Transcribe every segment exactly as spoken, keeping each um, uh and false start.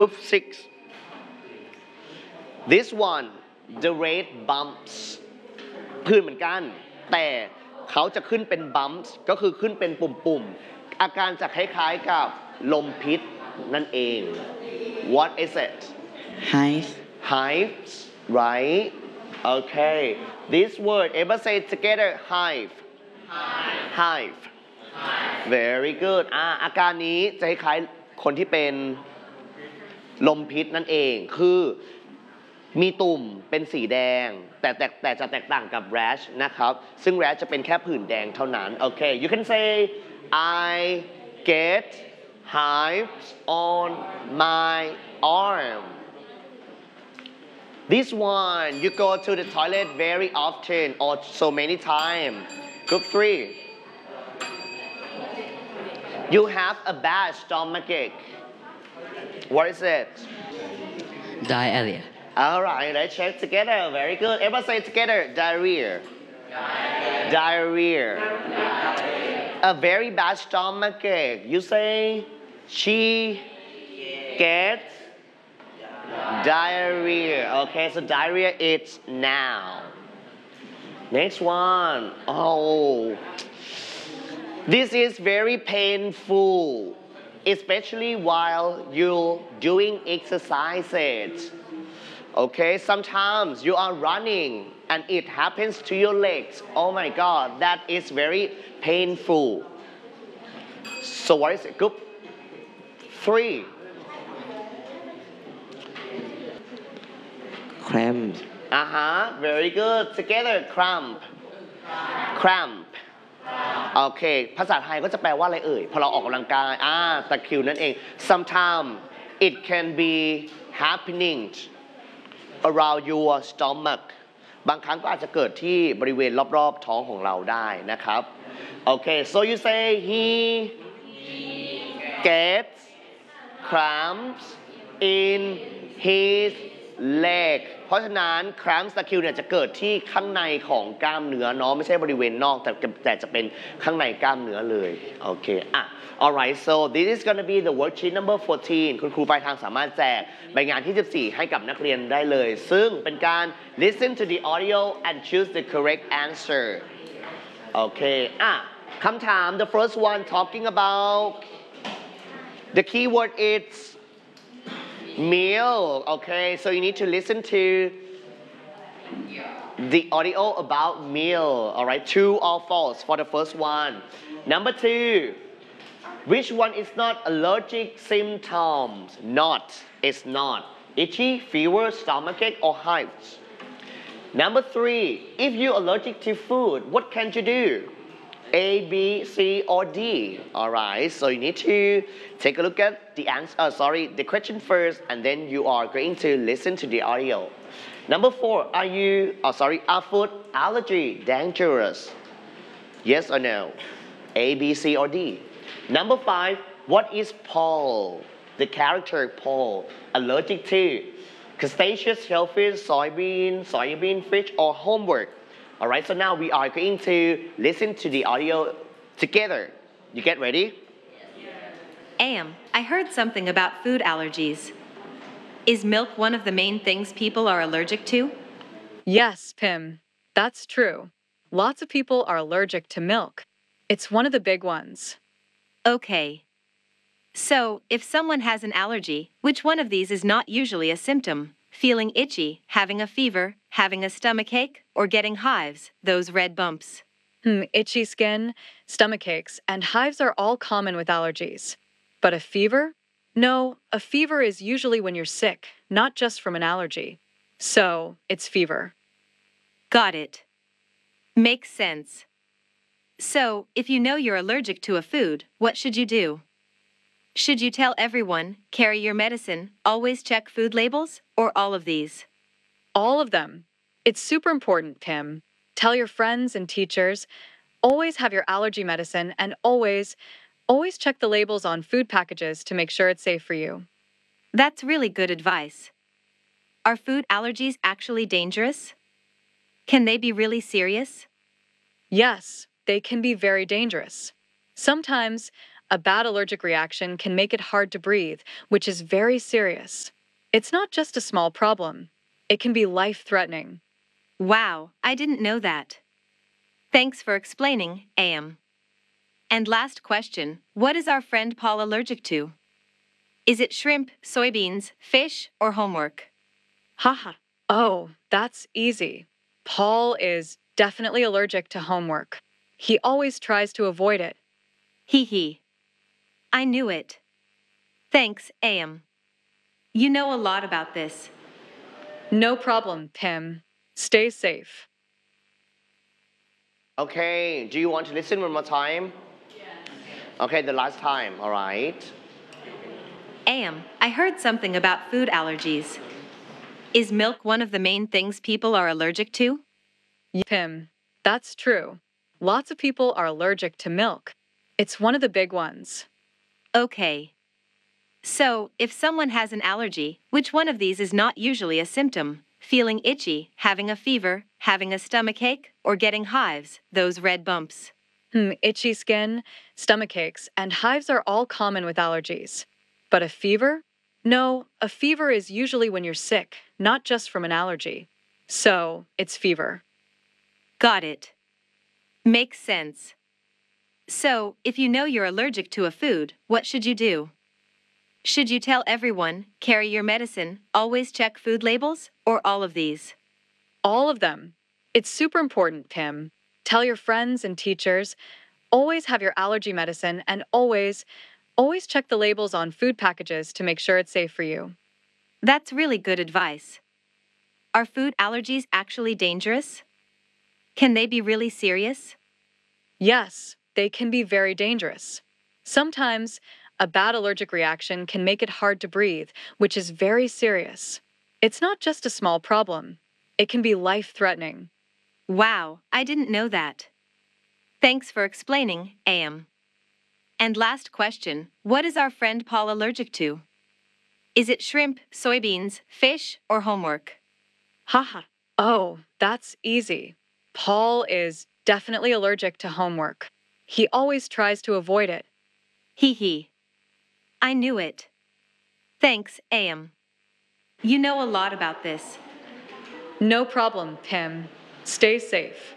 six. This one the red bumps พื้นเหมือนกันแต่เขาจะขึ้นเป็น bumps ก็คือขึ้นเป็นปุ่มๆอาการจะคล้ายๆกับลมพิษนั่นเอง What is it hive hives right okay this word ever say it together hive hive very good อ่าอาการนี้จะคล้ายๆคนที่เป็นลมพิษนั่นเองคือมีตุ่มเป็นสีแดงแต่แต่แต่จะแตกต่างกับ rash นะครับซึ่ง rash จะเป็นแค่ผื่นแดงเท่านั้นโอเค you can say I get hives on my arm this one you go to the toilet very often or so many times group three you have a bad stomachache what is it diarrhea all right let's check together very good everybody say together diarrhea diarrhea a very bad stomachache you say she gets diarrhea okay so diarrhea is now next one oh this is very painful especially while you doing exercises okay sometimes you are running and it happens to your legs oh my god that is very painful so what is it group three cramp uh-huh very good together cramp cramp โอเคภาษาไทยก็จะแปลว่าอะไรเอ่ยพอเราออกกำลังกายอ่าตะคริวนั่นเอง sometimes it can be happening around your stomach บางครั้งก็อาจจะเกิดที่บริเวณรอบๆท้องของเราได้นะครับโอเค so you say he gets cramps in his leg เพราะฉะนั้น cramps ตะคริวเนี่ยจะเกิดที่ข้างในของกล้ามเนื้อเนาะไม่ใช่บริเวณนอกแต่แต่จะเป็นข้างในกล้ามเนื้อเลยโอเคอ่ะ alright so this is gonna be the worksheet number fourteen คุณครูปลายทางสามารถแจกใบงานที่สิบสี่ให้กับนักเรียนได้เลยซึ่งเป็นการ listen to the audio and choose the correct answer โอเคอ่ะคำถาม the first one talking about the keyword is meal okay so you need to listen to the audio about meal alright true or false for the first one number two which one is not allergic symptoms not it's not itchy fever stomachache or hives number three if you're allergic to food what can you do A, B, C, or D. Alright, so you need to take a look at the answer, uh, sorry, the question first, and then you are going to listen to the audio. Number four, are you, oh sorry, are food allergy dangerous? Yes or no? A, B, C, or D. Number five, what is Paul, the character Paul, allergic to? Crustaceous, shellfish, soybean, soybean fish, or homework? Alright, so now we are going to listen to the audio together. You get ready? Am, I heard something about food allergies. Is milk one of the main things people are allergic to? Yes, Pim. That's true. Lots of people are allergic to milk. It's one of the big ones. Okay. So, if someone has an allergy, which one of these is not usually a symptom? Feeling itchy, having a fever, having a stomachache, or getting hives, those red bumps? Hmm, itchy skin, stomach aches, and hives are all common with allergies. But a fever? No, a fever is usually when you're sick, not just from an allergy. So, it's fever. Got it. Makes sense. So, if you know you're allergic to a food, what should you do? Should you tell everyone, carry your medicine, always check food labels, or all of these? All of them. It's super important, Pim. Tell your friends and teachers. Always have your allergy medicine and always, always check the labels on food packages to make sure it's safe for you. That's really good advice. Are food allergies actually dangerous? Can they be really serious? Yes, they can be very dangerous. Sometimes a bad allergic reaction can make it hard to breathe, which is very serious. It's not just a small problem. It can be life-threatening. Wow, I didn't know that. Thanks for explaining, A M. And last question, what is our friend Paul allergic to? Is it shrimp, soybeans, fish, or homework? Haha. Oh, that's easy. Paul is definitely allergic to homework. He always tries to avoid it. Hee hee. I knew it. Thanks, A M. You know a lot about this. No problem, Pim. Stay safe. Okay, do you want to listen one more time? Okay, the last time, all right. A M, I heard something about food allergies. Is milk one of the main things people are allergic to? Pim, that's true. Lots of people are allergic to milk. It's one of the big ones. Okay. So, if someone has an allergy, which one of these is not usually a symptom? Feeling itchy, having a fever, having a stomachache, or getting hives, those red bumps? Hmm, itchy skin, stomach aches, and hives are all common with allergies. But a fever? No, a fever is usually when you're sick, not just from an allergy. So, it's fever. Got it. Makes sense. So, if you know you're allergic to a food, what should you do? Should you tell everyone, carry your medicine, always check food labels, or all of these? All of them. It's super important, Pim. Tell your friends and teachers. Always have your allergy medicine and always, always check the labels on food packages to make sure it's safe for you. That's really good advice. Are food allergies actually dangerous? Can they be really serious? Yes, they can be very dangerous. Sometimes, a bad allergic reaction can make it hard to breathe, which is very serious. It's not just a small problem. It can be life-threatening. Wow, I didn't know that. Thanks for explaining, A M. And last question, what is our friend Paul allergic to? Is it shrimp, soybeans, fish, or homework? Haha. Oh, that's easy. Paul is definitely allergic to homework. He always tries to avoid it. Hee hee. I knew it. Thanks, A M. You know a lot about this. No problem, Pim. Stay safe.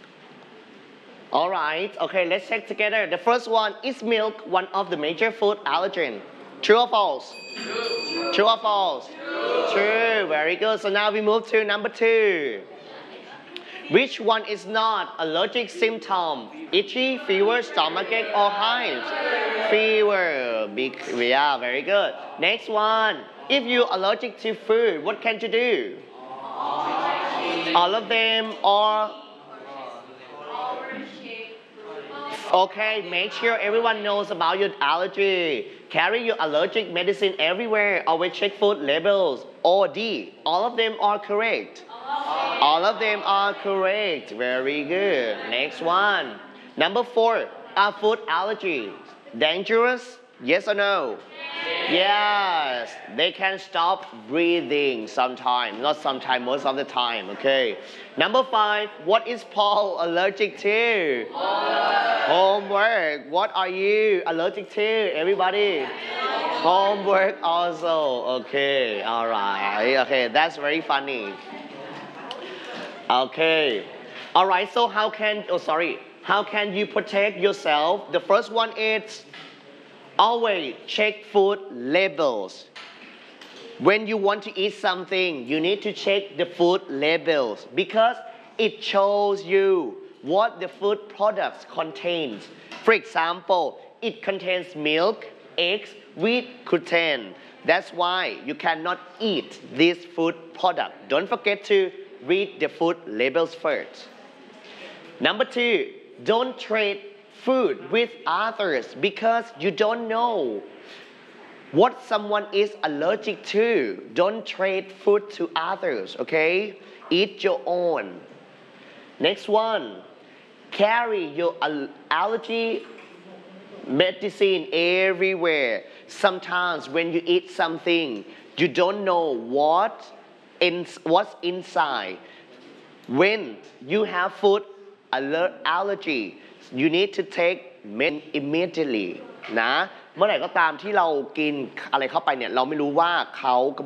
All right, okay, let's check together. The first one, is milk one of the major food allergen? True or false? True. True or false? True. True, very good. So now we move to number two. Which one is not allergic symptom? Itchy, fever, stomachache, or hives? Fever. Big, yeah, very good. Next one. If you're allergic to food, what can you do? All of them or? Okay, make sure everyone knows about your allergy. Carry your allergic medicine everywhere. Always check food labels. Or D, all of them are correct. All of them are correct. Very good. Next one. Number four, are food allergies dangerous? Yes or no? Yes. They can stop breathing sometimes. Not sometimes, most of the time. Okay. Number five, what is Paul allergic to? Homework. Homework. What are you allergic to, everybody? Homework also. Okay. All right. Okay. That's very funny. Okay. All right. So how can, oh, sorry. How can you protect yourself? The first one is always check food labels. When you want to eat something, you need to check the food labels because it shows you what the food products contains. For example, it contains milk, eggs, wheat, gluten. That's why you cannot eat this food product. Don't forget to read the food labels first. Number two, don't trade food with others because you don't know what someone is allergic to. Don't trade food to others, okay? Eat your own. Next one, carry your allergy medicine everywhere. Sometimes when you eat something, you don't know what in, what's inside. When you have food allergy, you need to take medicine immediately. นะเมื่อไหร่ก็ตามที่เรากินอะไรเข้าไปเนี่ยเราไม่รู้ว่าเขา